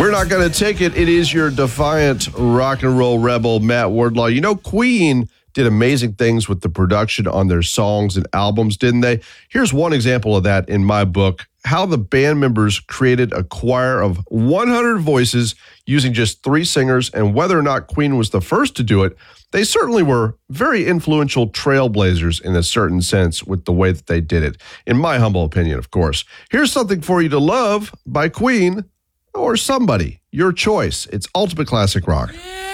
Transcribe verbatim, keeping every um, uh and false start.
We're not going to take it. It is your defiant rock and roll rebel, Matt Wardlaw. You know, Queen did amazing things with the production on their songs and albums, didn't they? Here's one example of that in my book, how the band members created a choir of one hundred voices using just three singers, and whether or not Queen was the first to do it, they certainly were very influential trailblazers in a certain sense with the way that they did it, in my humble opinion, of course. Here's Something for You to Love by Queen, or somebody, your choice. It's Ultimate Classic Rock. Yeah.